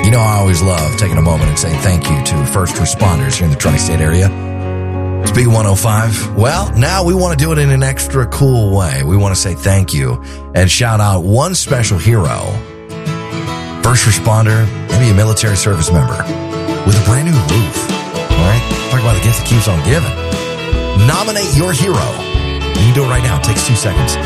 You know, I always love taking a moment and saying thank you to first responders here in the tri-state area. It's B105. Well, now we want to do it in an extra cool way. We want to say thank you and shout out one special hero, first responder, maybe a military service member with a brand new roof. All right? Talk about the gift that keeps on giving. Nominate your hero. You can do it right now. It takes 2 seconds.